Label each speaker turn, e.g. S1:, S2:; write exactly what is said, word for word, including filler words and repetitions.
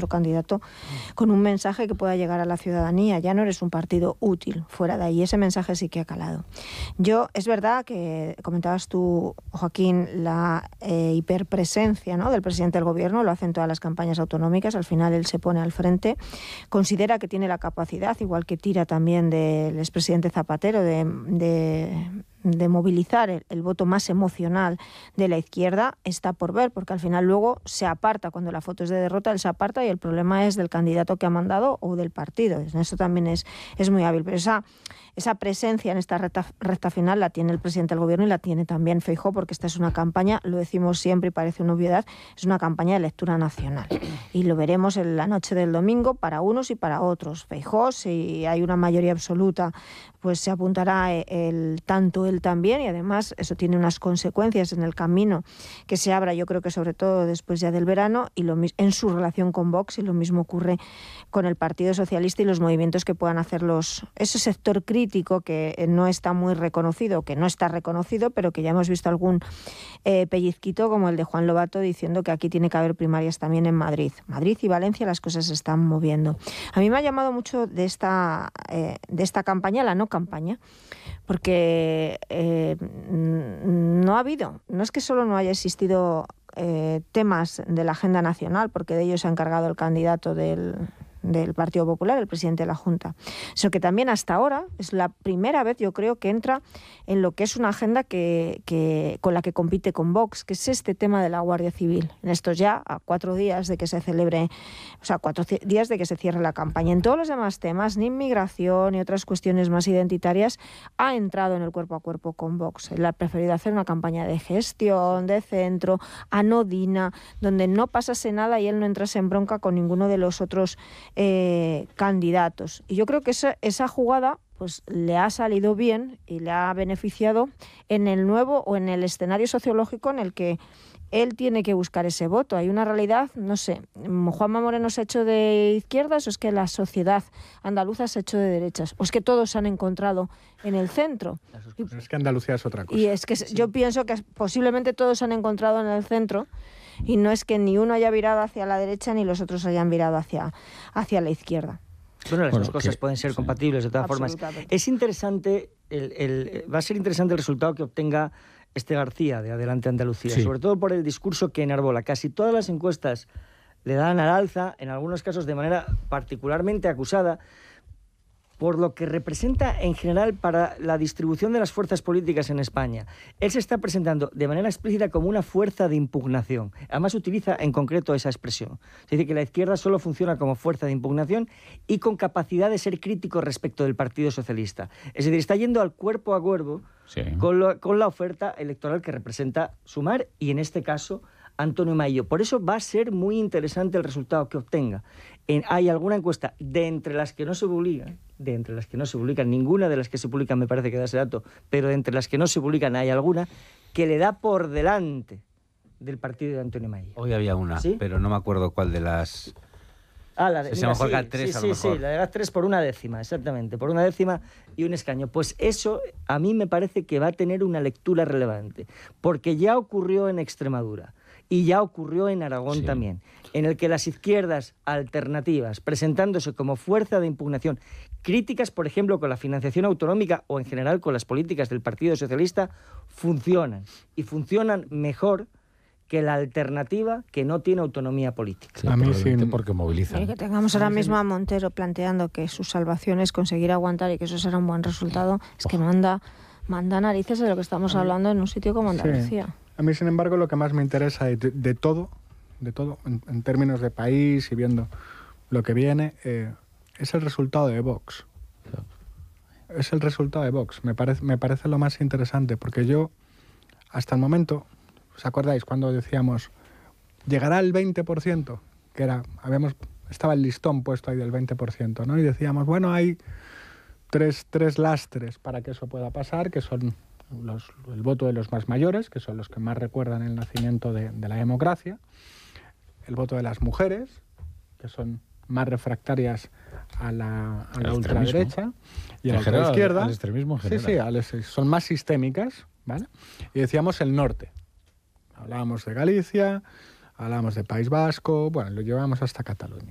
S1: otro candidato con un mensaje que pueda llegar a la ciudadanía. Ya no eres un partido útil fuera de ahí. Ese mensaje sí que ha calado. Yo, es verdad que comentabas tú, Joaquín, la eh, hiperpresencia, ¿no?, del presidente del gobierno, lo hacen todas las campañas autonómicas, al final él se pone al frente, considera que tiene la capacidad, igual que tira también del expresidente Zapatero, de, de, de movilizar el, el voto más emocional de la izquierda. Está por ver, porque al final luego se aparta, cuando la foto es de derrota, él se aparta y el problema es del candidato que ha mandado o del partido. Eso también es, es muy hábil, pero esa, esa presencia en esta recta, recta final la tiene el presidente del gobierno y la tiene también Feijóo, porque esta es una campaña, lo decimos siempre y parece una obviedad, es una campaña de lectura nacional. Y lo veremos en la noche del domingo para unos y para otros. Feijóo, si hay una mayoría absoluta, pues se apuntará el tanto él también, y además eso tiene unas consecuencias en el camino que se abra, yo creo que sobre todo después ya del verano, y lo en su relación con Vox, y lo mismo ocurre con el Partido Socialista y los movimientos que puedan hacer los ese sector crítico que no está muy reconocido, que no está reconocido, pero que ya hemos visto algún eh, pellizquito como el de Juan Lobato diciendo que aquí tiene que haber primarias también en Madrid. Madrid y Valencia las cosas se están moviendo. A mí me ha llamado mucho de esta, eh, de esta campaña, la no campaña, porque eh, no ha habido, no es que solo no haya existido eh, temas de la agenda nacional, porque de ello se ha encargado el candidato del... del Partido Popular, el presidente de la Junta, sino que también hasta ahora es la primera vez, yo creo, que entra en lo que es una agenda que, que con la que compite con Vox, que es este tema de la Guardia Civil. En estos ya a cuatro días de que se celebre, o sea, cuatro días de que se cierre la campaña. En todos los demás temas, ni inmigración ni otras cuestiones más identitarias, ha entrado en el cuerpo a cuerpo con Vox. Él ha preferido hacer una campaña de gestión, de centro, anodina, donde no pasase nada y él no entrase en bronca con ninguno de los otros Eh, candidatos. Y yo creo que esa, esa jugada pues le ha salido bien y le ha beneficiado en el nuevo o en el escenario sociológico en el que él tiene que buscar ese voto. Hay una realidad, no sé, Juanma Moreno se ha hecho de izquierdas, o es que la sociedad andaluza se ha hecho de derechas, o es que todos se han encontrado en el centro.
S2: Pero es que Andalucía es otra cosa.
S1: Y es que sí. Yo pienso que posiblemente todos se han encontrado en el centro, y no es que ni uno haya virado hacia la derecha ni los otros hayan virado hacia, hacia la izquierda.
S3: Bueno, las
S4: bueno,
S3: dos cosas
S4: que,
S3: pueden ser
S4: sí.
S3: compatibles de todas formas. Es interesante, el, el, va a ser interesante el resultado que obtenga este García de Adelante Andalucía, sí. Sobre todo por el discurso que enarbola. Casi todas las encuestas le dan al alza, en algunos casos de manera particularmente acusada, por lo que representa en general para la distribución de las fuerzas políticas en España. Él se está presentando de manera explícita como una fuerza de impugnación. Además utiliza en concreto esa expresión. Es decir, que la izquierda solo funciona como fuerza de impugnación y con capacidad de ser crítico respecto del Partido Socialista. Es decir, está yendo al cuerpo a cuerpo sí. con, lo, con la oferta electoral que representa Sumar y en este caso Antonio Maillo. Por eso va a ser muy interesante el resultado que obtenga. En, hay alguna encuesta de entre las que no se publican, de entre las que no se publican, ninguna de las que se publican me parece que da ese dato, pero de entre las que no se publican hay alguna que le da por delante del partido de Antonio Maillo.
S4: Hoy había una, ¿sí? Pero no me acuerdo cuál de las...
S3: Ah, la de...
S4: Se llama
S3: sí,
S4: GAT tres,
S3: sí,
S4: a
S3: sí,
S4: lo mejor.
S3: Sí, la de GAT tres por una décima, exactamente, por una décima y un escaño. Pues eso a mí me parece que va a tener una lectura relevante, porque ya ocurrió en Extremadura. Y ya ocurrió en Aragón sí. también, en el que las izquierdas alternativas, presentándose como fuerza de impugnación, críticas, por ejemplo, con la financiación autonómica o en general con las políticas del Partido Socialista, funcionan. Y funcionan mejor que la alternativa que no tiene autonomía política.
S4: Sí, a mí sí, porque movilizan.
S1: Y que tengamos ahora mismo a Montero planteando que su salvación es conseguir aguantar y que eso será un buen resultado, es que manda, manda narices de lo que estamos hablando en un sitio como Andalucía.
S2: Sí. A mí, sin embargo, lo que más me interesa de, de todo, de todo en, en términos de país y viendo lo que viene, eh, es el resultado de Vox. Es el resultado de Vox. Me parece, me parece lo más interesante, porque yo, hasta el momento, ¿os acordáis cuando decíamos llegará el veinte por ciento? Que era, habíamos, estaba el listón puesto ahí del veinte por ciento, ¿no? Y decíamos, bueno, hay tres, tres lastres para que eso pueda pasar, que son... Los, el voto de los más mayores, que son los que más recuerdan el nacimiento de, de la democracia, el voto de las mujeres, que son más refractarias a la, a la ultraderecha y a la ultraizquierda.
S4: Al extremismo en general.
S2: Sí, sí, al, son más sistémicas, ¿vale? Y decíamos el norte. Hablábamos de Galicia, hablábamos de País Vasco, bueno, lo llevamos hasta Cataluña.